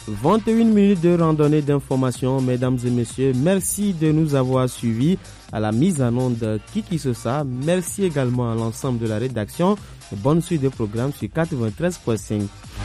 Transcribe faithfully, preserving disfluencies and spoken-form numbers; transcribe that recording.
vingt et une minutes de randonnée d'information, mesdames et messieurs. Merci de nous avoir suivis. À la mise en onde Kiki Sosa. Merci également à l'ensemble de la rédaction. Bonne suite de programme sur quatre-vingt-treize point cinq.